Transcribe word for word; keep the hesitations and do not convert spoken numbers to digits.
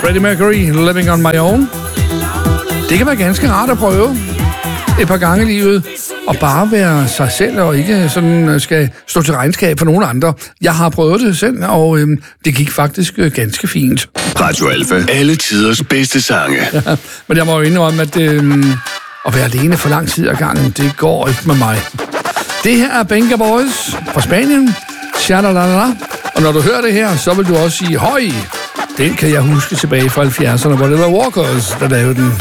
Freddie Mercury, Living on My Own. Det kan være ganske rart at prøve et par gange i livet, og bare være sig selv, og ikke sådan skal stå til regnskab for nogen andre. Jeg har prøvet det selv, og øhm, det gik faktisk øh, ganske fint. Radio Alfa. Alle tiders bedste sange. Ja, men jeg må jo indrømme, at øhm, at være alene for lang tid ad gangen, det går ikke med mig. Det her er Benga Boys fra Spanien. Shadalala. Og når du hører det her, så vil du også sige, høj! Den kan jeg huske tilbage fra halvfjerdserne, hvor det var Walkers, der lavede den.